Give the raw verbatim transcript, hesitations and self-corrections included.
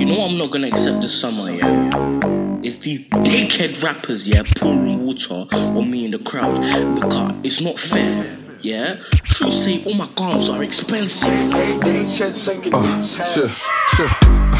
You know what I'm not gonna accept this summer, yeah? It's these dickhead rappers, yeah, pouring water on me in the crowd because it's not fair, yeah? True say all my garms are expensive. Oh, sure, sure.